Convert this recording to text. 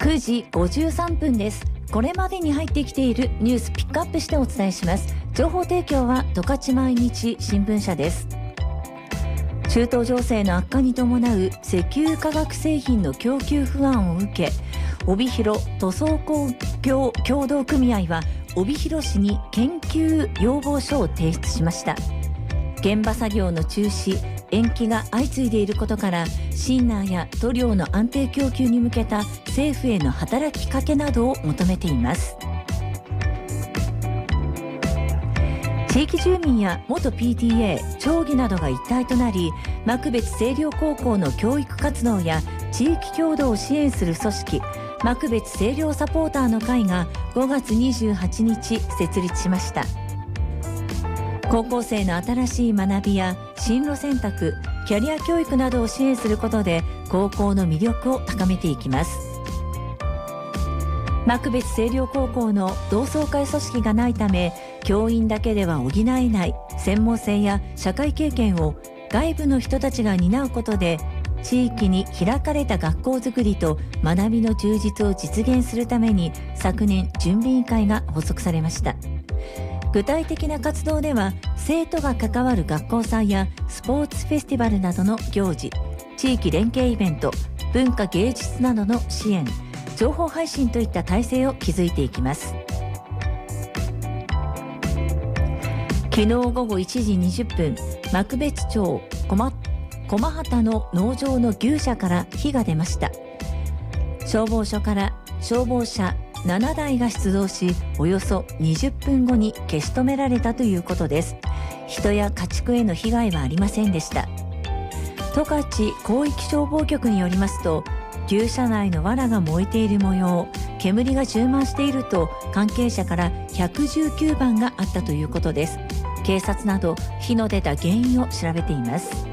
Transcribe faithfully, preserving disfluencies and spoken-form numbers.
くじごじゅうさんぷんです。これまでに入ってきているニュースピックアップしてお伝えします。情報提供は十勝毎日新聞社です。中東情勢の悪化に伴う石油化学製品の供給不安を受け、帯広塗装工業協同組合は帯広市に研究要望書を提出しました。現場作業の中止延期が相次いでいることから、シンナーや塗料の安定供給に向けた政府への働きかけなどを求めています。地域住民や元 ピーティーエー、町議などが一体となり、幕別清涼高校の教育活動や地域協同を支援する組織、幕別清涼サポーターの会がごがつにじゅうはちにち設立しました。高校生の新しい学びや進路選択、キャリア教育などを支援することで高校の魅力を高めていきます。幕別清涼高校の同窓会組織がないため、教員だけでは補えない専門性や社会経験を外部の人たちが担うことで、地域に開かれた学校づくりと学びの充実を実現するために、昨年準備委員会が発足されました。具体的な活動では、生徒が関わる学校祭やスポーツフェスティバルなどの行事、地域連携イベント、文化芸術などの支援、情報配信といった体制を築いていきます。昨日午後いちじにじゅっぷん、幕別町駒畑の農場の牛舎から火が出ました。消防署から消防車ななだいが出動し、およそにじゅっぷんごに消し止められたということです。人や家畜への被害はありませんでした。十勝広域消防局によりますと、牛舎内の藁が燃えている模様、煙が充満していると関係者からひゃくじゅうきゅうばんがあったということです。警察など火の出た原因を調べています。